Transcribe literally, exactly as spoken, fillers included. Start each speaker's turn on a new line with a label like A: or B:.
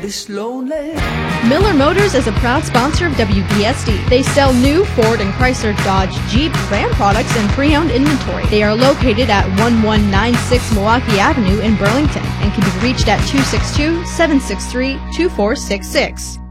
A: this lonely.
B: Miller Motors is a proud sponsor of W B S D. They sell new Ford and Chrysler, Dodge, Jeep, Ram products, and pre-owned inventory. They are located at one one nine six Milwaukee Avenue in Burlington and can be reached at two six two, seven six three, two four six six.